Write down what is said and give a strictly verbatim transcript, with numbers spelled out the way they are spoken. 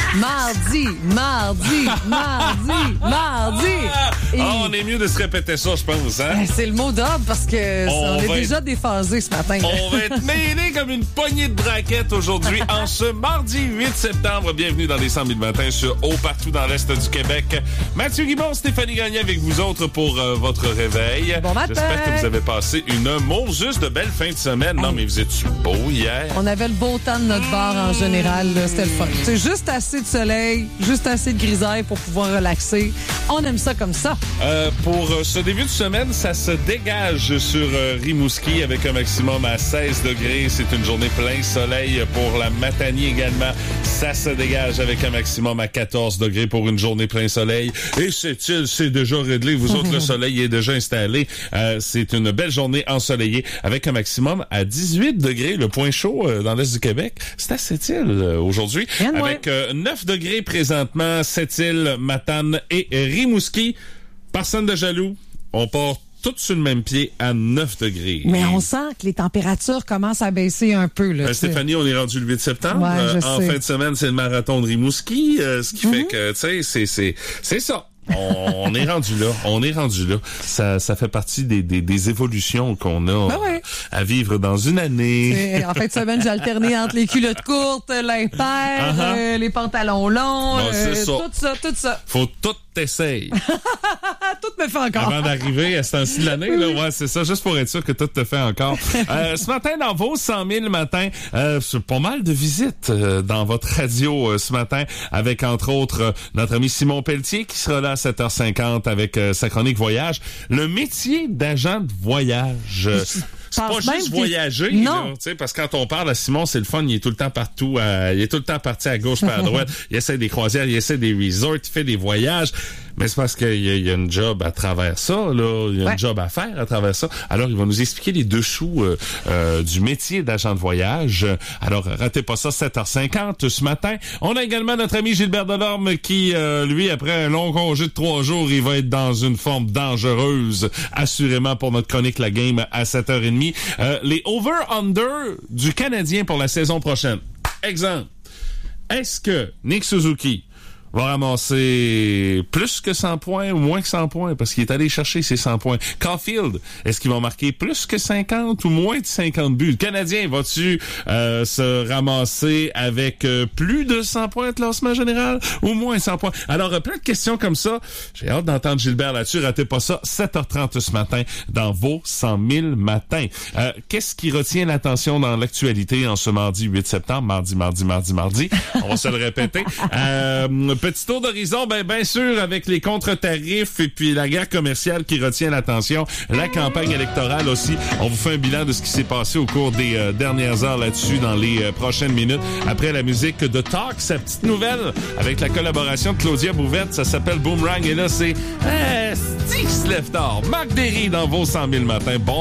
Mardi, mardi, mardi, mardi. Ah, Et... ah, on est mieux de se répéter ça, je pense, hein? Ben, c'est le mot d'ordre parce que On on, est va déjà être- déphasé ce matin. On va être mêlés comme une poignée de braquettes aujourd'hui en ce mardi huit septembre. Bienvenue dans les cent mille matins sur Haut partout dans l'Est du Québec. Mathieu Guimond, Stéphanie Gagné avec vous autres pour euh, votre réveil. Bon matin. J'espère que vous avez passé une mongeuse de belle fin de semaine. Non, mais vous êtes-tu beau hier? On avait le beau temps de notre bar en général, là, c'était le fun. C'est juste assez de soleil, juste assez de grisaille pour pouvoir relaxer. On aime ça comme ça. Euh, pour euh, ce début de semaine, ça se dégage sur euh, Rimouski avec un maximum à seize degrés. C'est une journée plein soleil pour la Matanie également. Ça se dégage avec un maximum à quatorze degrés pour une journée plein soleil. Et c'est-il, c'est déjà réglé. Vous autres, le soleil est déjà installé. Euh, c'est une belle journée ensoleillée avec un maximum à dix-huit degrés. Le point chaud euh, dans l'Est du Québec, c'est à Sept-Îles euh, aujourd'hui. Rien de moins. Avec euh, neuf degrés présentement, Sept-Îles, Matane et Rimouski. Personne de jaloux. On part tous sur le même pied à neuf degrés. Mais on sent que les températures commencent à baisser un peu. Là, Euh, Stéphanie, on est rendu le huit septembre. Ouais, je Euh, en sais. fin de semaine, c'est le marathon de Rimouski, euh, ce qui Mm-hmm. fait que, tu sais, c'est, c'est, c'est ça. On, on est rendu là. On est rendu là. Ça, ça fait partie des, des, des évolutions qu'on a Ben ouais. à vivre dans une année. Et en fin de semaine, j'ai alterné entre les culottes courtes, l'impair, Uh-huh. euh, les pantalons longs, Bon, c'est ça. tout ça, tout ça. Faut tout essayer. Ah, tout me fait encore. Avant d'arriver à ce temps-ci de l'année, là, ouais, c'est ça, juste pour être sûr que tout te fait encore. Euh, ce matin, dans vos cent mille matins, euh, c'est pas mal de visites euh, dans votre radio euh, ce matin, avec entre autres euh, notre ami Simon Pelletier qui sera là à sept heures cinquante avec euh, sa chronique voyage. Le métier d'agent de voyage. euh, C'est pense pas même juste qu'il- voyager, Non. là, tu sais, parce que quand on parle à Simon, c'est le fun, il est tout le temps partout, euh, il est tout le temps parti à gauche, pas à droite, il essaie des croisières, il essaie des resorts, il fait des voyages, mais c'est parce qu'il y a, il y a une job à travers ça, là, il y a Ouais. une job à faire à travers ça. Alors, il va nous expliquer les dessous euh, euh, du métier d'agent de voyage. Alors, ratez pas ça, sept heures cinquante ce matin. On a également notre ami Gilbert Delorme qui, euh, lui, après un long congé de trois jours, il va être dans une forme dangereuse, assurément pour notre chronique La Game à sept heures trente. Euh, les over-under du Canadien pour la saison prochaine. Exemple. Est-ce que Nick Suzuki va ramasser plus que cent points ou moins que cent points parce qu'il est allé chercher ses cent points? Caulfield, est-ce qu'il va marquer plus que cinquante ou moins de cinquante buts? Le Canadien, va-tu euh, se ramasser avec euh, plus de cent points de classement général ou moins de cent points? Alors, euh, plein de questions comme ça. J'ai hâte d'entendre Gilbert là-dessus. Ratez pas ça. sept heures trente ce matin dans vos cent mille matins. Euh, qu'est-ce qui retient l'attention dans l'actualité en ce mardi huit septembre? Mardi, mardi, mardi, mardi. On va se le répéter. Euh, petit tour d'horizon, ben bien sûr, avec les contre-tarifs et puis la guerre commerciale qui retient l'attention. La campagne électorale aussi. On vous fait un bilan de ce qui s'est passé au cours des euh, dernières heures là-dessus dans les euh, prochaines minutes. Après la musique de Talk, sa petite nouvelle avec la collaboration de Claudia Bouvette. Ça s'appelle Boomerang et là, c'est euh, Steve Sleftar, Marc Derry dans vos cent mille matins. Bon